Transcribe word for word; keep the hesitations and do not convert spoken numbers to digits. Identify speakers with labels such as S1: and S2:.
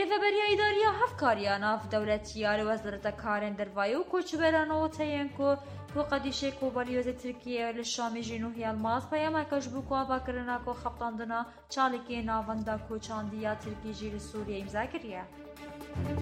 S1: رێڤەبەریە ئیداریە هەفکاریە ناف دەولەتیە لە وەزارەتە کارên dervayê û koçberanova teyên ku ku qedîşê Kobalyozê Tirkiye li Şamê jî nû Yılmaz peyameka ji bo ku avakirina ku xeptandina çalekê navenda koçandiya Tirkî jî li Sûriyê îmza kiriye.